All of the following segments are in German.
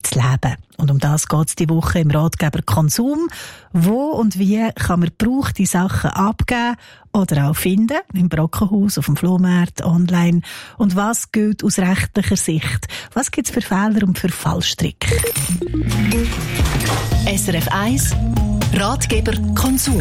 zu leben. Und um das geht es die Woche im Ratgeber Konsum. Wo und wie kann man gebrauchte Sachen abgeben oder auch finden? Im Brockenhaus, auf dem Flohmarkt, online. Und was gilt aus rechtlicher Sicht? Was gibt es für Fehler und für Fallstricke? SRF 1 Ratgeber Konsum.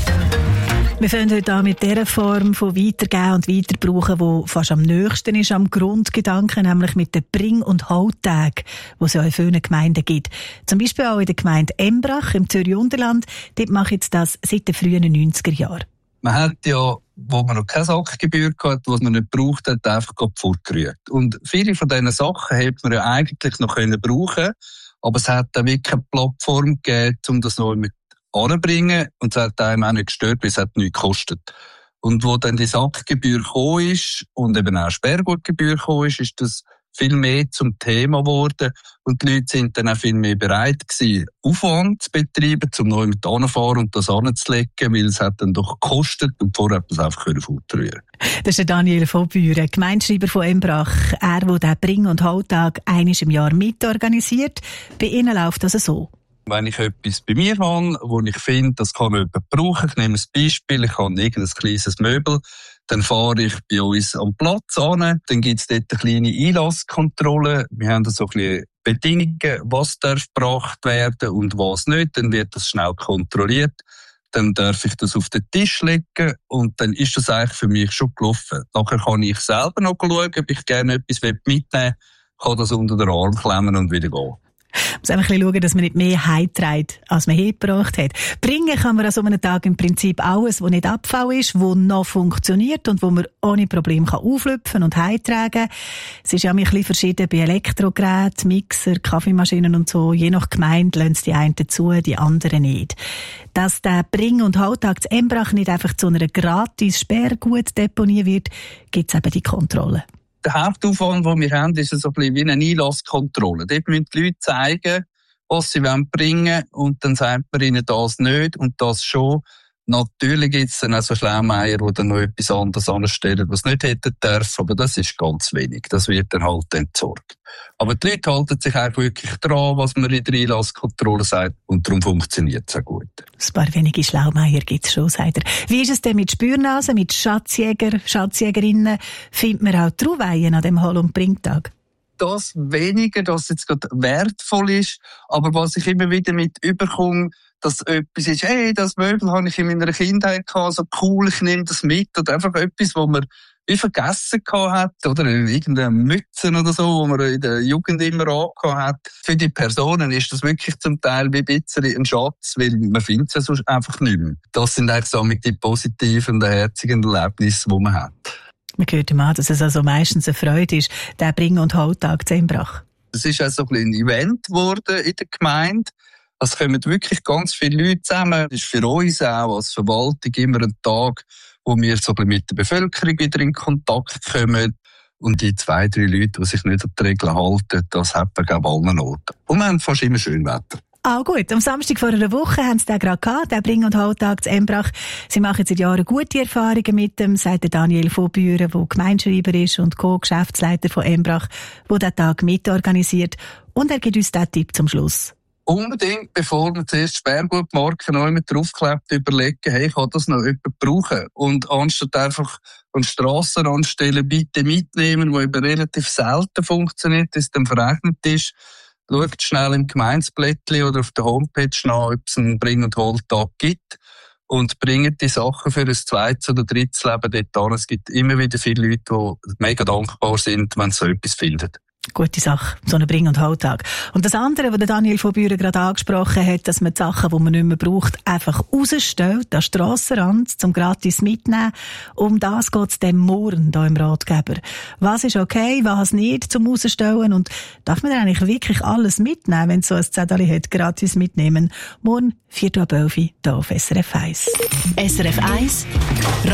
Wir fangen heute an mit dieser Form von Weitergeben und Weiterbrauchen, die fast am nächsten ist am Grundgedanken, nämlich mit den Bring- und Halttagen, die es ja in vielen Gemeinden gibt. Zum Beispiel auch in der Gemeinde Embrach im Zürich-Unterland. Dort mache ich jetzt das seit den frühen 90er Jahren. Man hat ja, wo man noch keine Sackgebühr hatte, was man nicht gebraucht hat, einfach fortgerührt. Und viele von diesen Sachen hätte man ja eigentlich noch brauchen können, aber es hat dann wirklich eine Plattform gegeben, um das noch mit anbringen, und es hat einem auch nicht gestört, weil es hat nichts gekostet. Und wo dann die Sackgebühr gekommen ist und eben auch Sperrgutgebühr gekommen ist das viel mehr zum Thema geworden und die Leute sind dann auch viel mehr bereit gewesen, Aufwand zu betreiben, um neu mit anzufahren und das anzulegen, weil es hat dann doch gekostet und vorher hat man es einfach fortrühren. Das ist der Daniel von Büren, Gemeindeschreiber von Embrach. Er, der den Bring- und Halttag einmal im Jahr mitorganisiert. Bei Ihnen läuft das so. Wenn ich etwas bei mir habe, wo ich finde, das kann jemand brauchen, ich nehme ein Beispiel, ich habe irgendein kleines Möbel, dann fahre ich bei uns am Platz an, dann gibt es dort eine kleine Einlasskontrolle, wir haben da so ein bisschen Bedingungen, was darf gebracht werden und was nicht, dann wird das schnell kontrolliert, dann darf ich das auf den Tisch legen und dann ist das eigentlich für mich schon gelaufen. Nachher kann ich selber noch schauen, ob ich gerne etwas mitnehmen will, kann das unter den Arm klemmen und wieder gehen. Man muss einfach schauen, dass man nicht mehr heimträgt, als man hergebracht hat. Bringen kann man an so einem Tag im Prinzip alles, was nicht Abfall ist, was noch funktioniert und wo man ohne Probleme auflüpfen und heimtragen kann. Es ist ja ein bisschen verschieden bei Elektrogeräten, Mixer, Kaffeemaschinen und so. Je nach Gemeinde lassen die einen zu, die anderen nicht. Dass der Bring- und Halttag zu Embrach nicht einfach zu einer gratis Sperrgutdeponie wird, gibt es eben die Kontrolle. Der Hauptaufwand, den wir haben, ist so ein bisschen wie eine Einlasskontrolle. Dort müssen die Leute zeigen, was sie bringen wollen, und dann sagt man ihnen das nicht und das schon. Natürlich gibt es dann auch so Schlaumeier, die dann noch etwas anderes anstellen, was nicht hätten dürfen, aber das ist ganz wenig. Das wird dann halt entsorgt. Aber die Leute halten sich auch wirklich dran, was man in der Einlasskontrolle sagt, und darum funktioniert es auch gut. Ein paar wenige Schlaumeier gibt es schon, sagt er. Wie ist es denn mit Spürnasen, mit Schatzjäger, Schatzjägerinnen? Findet man auch Trauweihen an dem Hall- und Bringtag? Das weniger, dass jetzt gerade wertvoll ist, aber was ich immer wieder mit überkomme, dass etwas ist, hey, das Möbel habe ich in meiner Kindheit gehabt, so cool, ich nehme das mit, oder einfach etwas, wo man wie vergessen gehabt hat, oder irgendeine Mütze oder so, wo man in der Jugend immer angehabt hat. Für die Personen ist das wirklich zum Teil wie ein bisschen ein Schatz, weil man findet es ja sonst einfach nicht mehr. Das sind eigentlich so die positiven und herzigen Erlebnisse, die man hat. Man hört immer, dass es also meistens eine Freude ist, der Bring- und Halttag zu Embrach. Es ist auch so ein Event geworden in der Gemeinde. Es kommen wirklich ganz viele Leute zusammen. Es ist für uns auch als Verwaltung immer ein Tag, wo wir so mit der Bevölkerung wieder in Kontakt kommen. Und die 2-3 Leute, die sich nicht an die Regeln halten, das hat man, glaube ich, allen Orten. Und wir haben fast immer schön Wetter. Ah, gut. Am Samstag vor einer Woche haben sie den gerade gehabt, den Bring- und Halttag zu Embrach. Sie machen seit Jahren gute Erfahrungen mit dem, sagt der Daniel von Büren, der Gemeindeschreiber ist und Co-Geschäftsleiter von Embrach, der den Tag mitorganisiert. Und er gibt uns diesen Tipp zum Schluss. Unbedingt, bevor man zuerst Sperrgutmarken noch immer draufklebt, überlegen, hey, kann das noch jemand brauchen? Und anstatt einfach an Strassenrand stellen, bitte mitnehmen, wo eben relativ selten funktioniert, dass es dann verrechnet ist. Schaut schnell im Gemeindeblättchen oder auf der Homepage nach, ob es einen Bring- und Halttag gibt. Und bringt die Sachen für ein zweites oder drittes Leben dort an. Es gibt immer wieder viele Leute, die mega dankbar sind, wenn sie so etwas finden. Gute Sache, so ein Bring- und Halttag. Und das andere, was Daniel von Büren gerade angesprochen hat, dass man die Sachen, die man nicht mehr braucht, einfach rausstellt, an den Strassenrand, zum gratis mitnehmen. Um das geht es dem morgen hier im Ratgeber. Was ist okay, was nicht zum Rausstellen? Und darf man eigentlich wirklich alles mitnehmen, wenn es so ein Zettel hat, gratis mitnehmen? Morgen, 4:11 Uhr, hier auf SRF 1. SRF 1